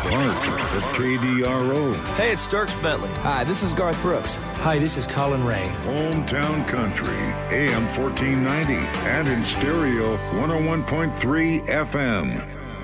Part of KDRO. Hey, it's Dierks Bentley. Hi, this is Garth Brooks. Hi, this is Colin Ray. Hometown Country, AM 1490, and in stereo 101.3 FM.